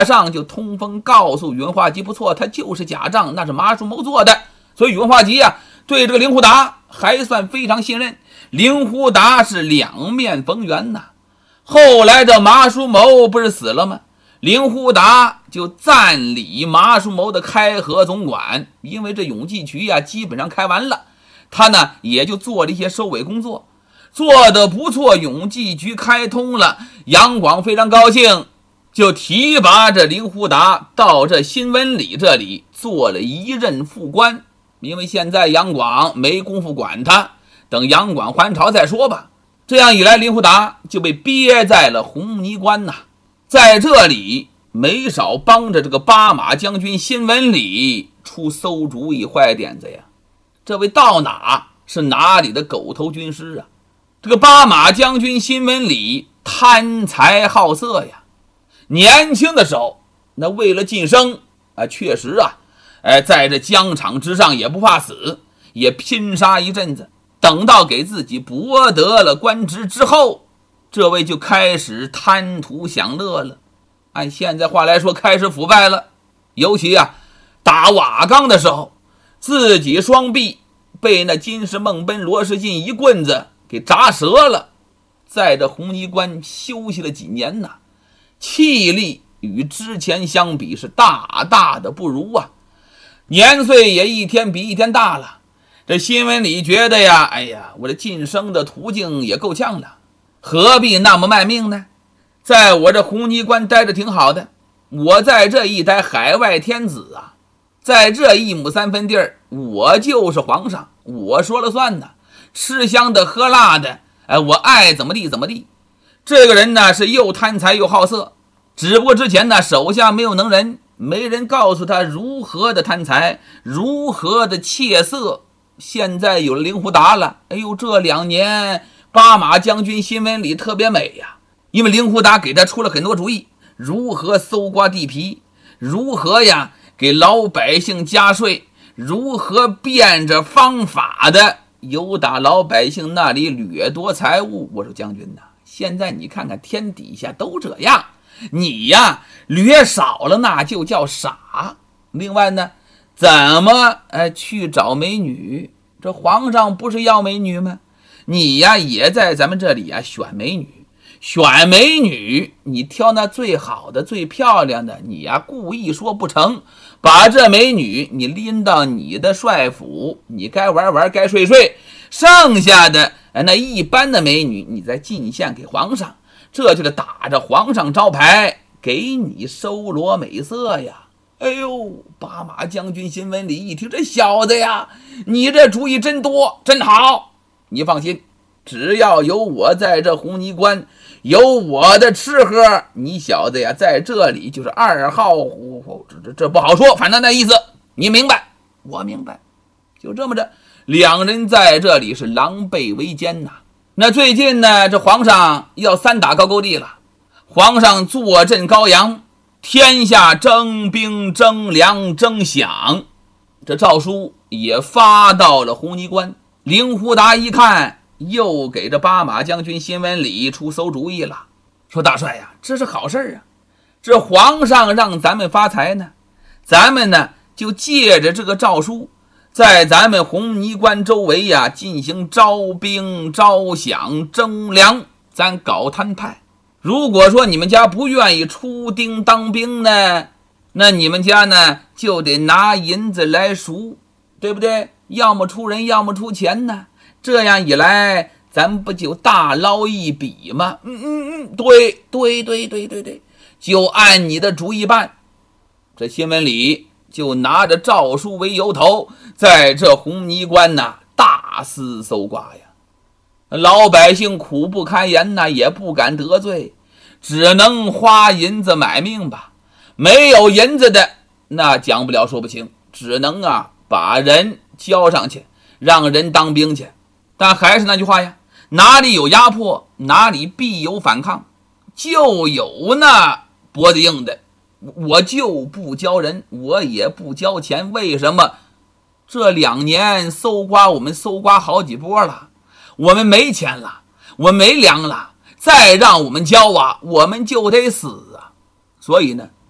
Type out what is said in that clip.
上就通风告诉宇文化及不错，他就是假账，那是麻叔谋做的。所以宇文化及对这个令狐达还算非常信任。令狐达是两面逢源呐。后来这麻叔谋不是死了吗？令狐达就暂理麻叔谋的开河总管，因为这永济渠基本上开完了，他呢也就做了一些收尾工作，做得不错，永济渠开通了，杨广非常高兴，就提拔这令狐达到这新文里这里做了一任副官。因为现在杨广没工夫管他，等杨广还朝再说吧。这样一来，令狐达就被憋在了红泥关呐，在这里没少帮着这个巴马将军辛文礼出馊主意坏点子呀。这位到哪是哪里的狗头军师啊。这个巴马将军辛文礼贪财好色呀，年轻的时候那为了晋升确实在这疆场之上也不怕死，也拼杀一阵子。等到给自己博得了官职之后，这位就开始贪图享乐了，按现在话来说开始腐败了。尤其打瓦岗的时候，自己双臂被那金石孟奔罗士进一棍子给砸折了，在这红泥关休息了几年呐，气力与之前相比是大大的不如年岁也一天比一天大了。这辛文礼觉得我这晋升的途径也够呛了，何必那么卖命呢？在我这红泥关待着挺好的，我在这一待海外天子在这一亩三分地儿，我就是皇上，我说了算呢，吃香的喝辣的，我爱怎么地怎么地。这个人呢是又贪财又好色，只不过之前呢手下没有能人，没人告诉他如何的贪财，如何的窃色。现在有了令狐达了，这2年巴马将军辛文礼特别美呀，因为令狐达给他出了很多主意，如何搜刮地皮，如何给老百姓加税，如何变着方法的由打老百姓那里掠夺财物。我说将军现在你看看天底下都这样，你掠少了那就叫傻。另外呢，怎么去找美女？这皇上不是要美女吗？你也在咱们这里选美女，选美女你挑那最好的最漂亮的，你故意说不成，把这美女你拎到你的帅府，你该玩玩该睡睡，剩下的那一般的美女你再进献给皇上，这就是打着皇上招牌给你收罗美色呀。巴马将军辛文礼一听，这小子你这主意真多真好，你放心，只要有我在这红泥关，有我的吃喝，你小子在这里就是2号这不好说，反正那意思你明白我明白。就这么着，两人在这里是狼狈为奸呐。那最近呢，这皇上要3打高句丽了，皇上坐镇高阳，天下征兵征粮征饷，这诏书也发到了红泥关。令狐达一看，又给这巴马将军辛文礼出馊主意了，说大帅这是好事这皇上让咱们发财呢，咱们呢就借着这个诏书，在咱们红泥关周围进行招兵招饷征粮，咱搞摊派。如果说你们家不愿意出丁当兵呢，那你们家呢就得拿银子来赎，对不对？要么出人要么出钱呢，这样一来咱不就大捞一笔吗？对，就按你的主意办。这辛文礼就拿着诏书为由头，在这红泥关大肆搜刮呀。老百姓苦不堪言也不敢得罪，只能花银子买命吧。没有银子的那讲不了说不清，只能把人交上去，让人当兵去。但还是那句话哪里有压迫，哪里必有反抗，就有那脖子硬的，我就不交人，我也不交钱。为什么？这2年搜刮我们搜刮好几波了，我们没钱了，我没粮了，再让我们交我们就得死所以呢，